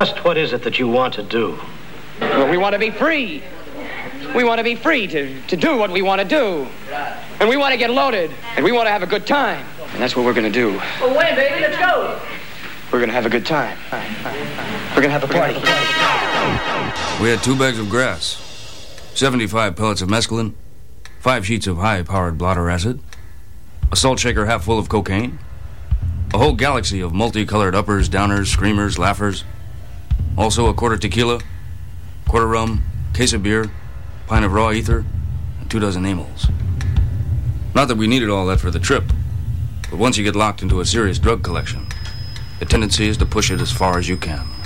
Just what is it that you want to do? Well, we want to be free. We want to be free to do what we want to do. And we want to get loaded. And we want to have a good time. And that's what we're going to do. Well, wait, baby, let's go. We're going to have a good time. We're going to have a party. We had 2 bags of grass, 75 pellets of mescaline, 5 sheets of high-powered blotter acid, a salt shaker half full of cocaine, a whole galaxy of multicolored uppers, downers, screamers, laughers, also a quarter tequila, quarter rum, case of beer, pint of raw ether, and 2 dozen amyls. Not that we needed all that for the trip, but once you get locked into a serious drug collection, the tendency is to push it as far as you can.